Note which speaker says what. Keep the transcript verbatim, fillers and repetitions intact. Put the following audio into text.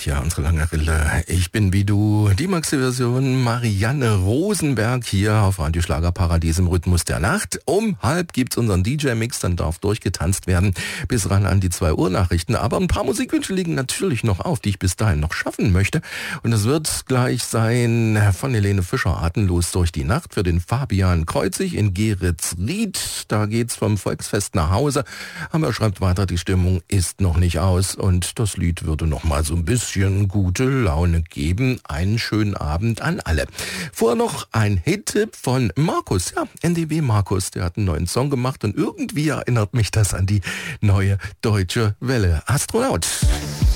Speaker 1: ja, unsere lange Rille. Ich bin wie du, die Maxi-Version Marianne Rosenberg hier auf Radio Schlagerparadies im Rhythmus der Nacht. Um halb gibt's unseren D J-Mix, dann darf durchgetanzt werden bis ran an die zwei Uhr Nachrichten. Aber ein paar Musikwünsche liegen natürlich noch auf, die ich bis dahin noch schaffen möchte. Und es wird gleich sein von Helene Fischer, Atemlos durch die Nacht, für den Fabian Kreuzig in Geretsried. Da geht's vom Volksfest nach Hause. Aber er schreibt weiter, die Stimmung ist noch nicht aus und das Lied würde noch mal so ein bisschen gute Laune geben. Einen schönen Abend an alle. Vorher noch ein Hit-Tipp von Markus. Ja, N D W Markus, der hat einen neuen Song gemacht und irgendwie erinnert mich das an die neue Deutsche Welle. Astronaut.